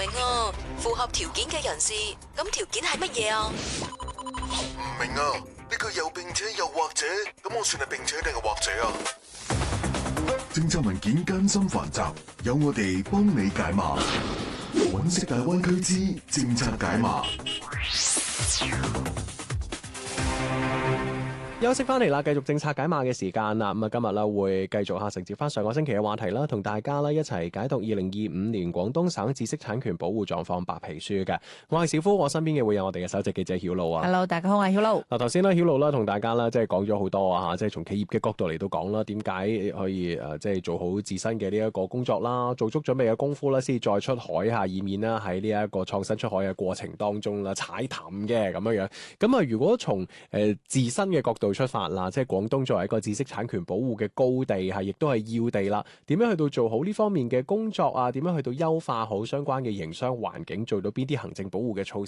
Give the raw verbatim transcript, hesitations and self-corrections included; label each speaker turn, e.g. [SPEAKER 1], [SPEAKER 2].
[SPEAKER 1] 明啊，符合條件嘅人士，咁條件係乜嘢啊？
[SPEAKER 2] 唔明啊，呢個又並且又或者，咁我算係並且定係或者啊？
[SPEAKER 3] 政策文件艱深繁雜，有我哋幫你解碼。揾食大灣區之政策解碼。
[SPEAKER 4] 休息翻嚟啦，繼續政策解碼嘅時間啦。咁啊，今日咧會繼續下承接翻上個星期嘅話題啦，同大家咧一齊解讀二零二五年廣東省知識產權保護狀況白皮書嘅。我係小夫，我身邊嘅會有我哋嘅首席記者曉露啊。
[SPEAKER 5] Hello， 大家好，我係曉露。
[SPEAKER 4] 嗱，頭先咧曉露啦，同大家咧即係講咗好多啊，即係從企業嘅角度嚟到講啦，點解可以誒即係做好自身嘅呢一個工作啦，做足準備嘅功夫啦，先至再出海下，以免啦喺呢一個創新出海嘅過程當中啦踩淡嘅咁樣樣。咁啊，如果從誒、呃、自身嘅角度出發啦，即係廣東作為一個知識產權保護嘅高地，係亦都係要地啦。點樣去到做好呢方面嘅工作啊？點樣去到優化好相關嘅營商環境，做到邊啲行政保護嘅措